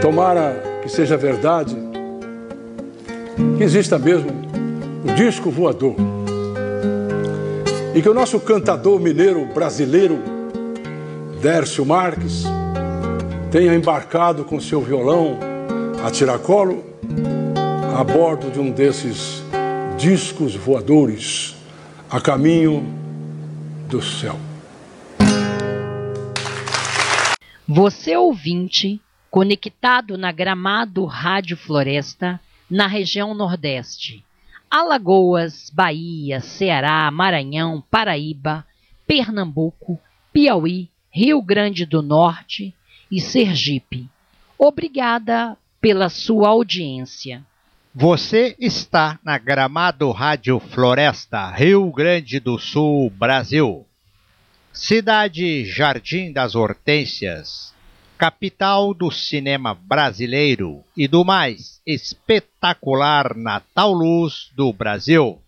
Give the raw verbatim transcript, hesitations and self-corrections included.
tomara que seja verdade, que exista mesmo o disco voador. E que o nosso cantador mineiro brasileiro, Dércio Marques, tenha embarcado com seu violão a tiracolo a bordo de um desses discos voadores a caminho do céu. Você ouvinte, conectado na Gramado Rádio Floresta, na região Nordeste, Alagoas, Bahia, Ceará, Maranhão, Paraíba, Pernambuco, Piauí, Rio Grande do Norte e Sergipe. Obrigada pela sua audiência. Você está na Gramado Rádio Floresta, Rio Grande do Sul, Brasil. Cidade Jardim das Hortênsias, capital do cinema brasileiro e do mais espetacular Natal Luz do Brasil.